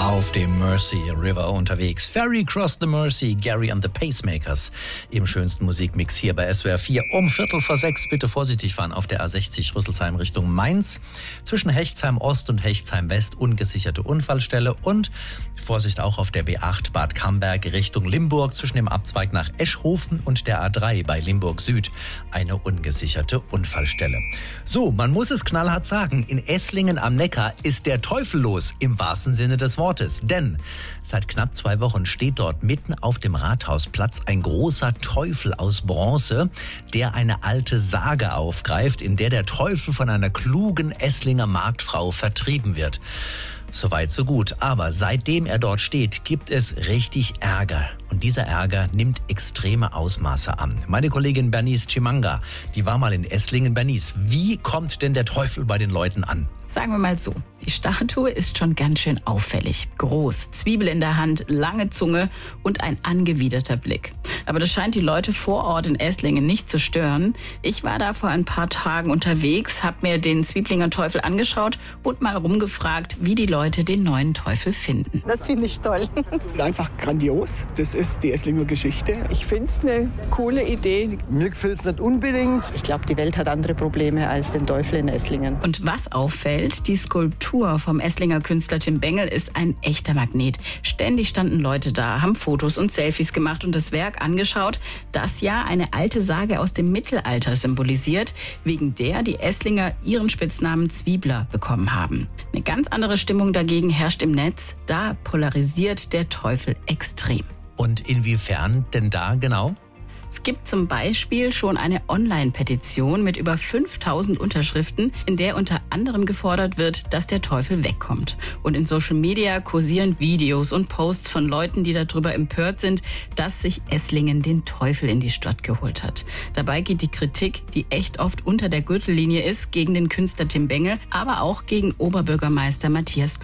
auf dem Mersey River unterwegs. Ferry Cross the Mersey, Gary and the Pacemakers im schönsten Musikmix hier bei SWR 4 um 5:45. Bitte vorsichtig fahren auf der A60 Rüsselsheim Richtung Mainz. Zwischen Hechtsheim Ost und Hechtsheim West ungesicherte Unfallstelle und Vorsicht auch auf der B8 Bad Camberg Richtung Limburg zwischen dem Abzweig nach Eschhofen und der A3 bei Limburg Süd eine ungesicherte Unfallstelle. So, man muss es knallhart sagen, in Esslingen am Neckar ist der Teufel los im wahrsten Sinne des Wortes. Denn seit knapp 2 Wochen steht dort mitten auf dem Rathausplatz ein großer Teufel aus Bronze, der eine alte Sage aufgreift, in der der Teufel von einer klugen Esslinger Marktfrau vertrieben wird. Soweit, so gut. Aber seitdem er dort steht, gibt es richtig Ärger. Und dieser Ärger nimmt extreme Ausmaße an. Meine Kollegin Bernice Chimanga, die war mal in Esslingen. Bernice, wie kommt denn der Teufel bei den Leuten an? Sagen wir mal so, die Statue ist schon ganz schön auffällig. Groß, Zwiebel in der Hand, lange Zunge und ein angewiderter Blick. Aber das scheint die Leute vor Ort in Esslingen nicht zu stören. Ich war da vor ein paar Tagen unterwegs, habe mir den Zwieblinger Teufel angeschaut und mal rumgefragt, wie die Leute den neuen Teufel finden. Das finde ich toll. Einfach grandios. Das ist die Esslinger Geschichte. Ich finde es eine coole Idee. Mir gefällt es nicht unbedingt. Ich glaube, die Welt hat andere Probleme als den Teufel in Esslingen. Und was auffällt, die Skulptur vom Esslinger Künstler Tim Bengel ist ein echter Magnet. Ständig standen Leute da, haben Fotos und Selfies gemacht und das Werk angeschaut, das ja eine alte Sage aus dem Mittelalter symbolisiert, wegen der die Esslinger ihren Spitznamen Zwiebler bekommen haben. Eine ganz andere Stimmung dagegen herrscht im Netz. Da polarisiert der Teufel extrem. Und inwiefern denn da genau? Es gibt zum Beispiel schon eine Online-Petition mit über 5000 Unterschriften, in der unter anderem gefordert wird, dass der Teufel wegkommt. Und in Social Media kursieren Videos und Posts von Leuten, die darüber empört sind, dass sich Esslingen den Teufel in die Stadt geholt hat. Dabei geht die Kritik, die echt oft unter der Gürtellinie ist, gegen den Künstler Tim Bengel, aber auch gegen Oberbürgermeister Matthias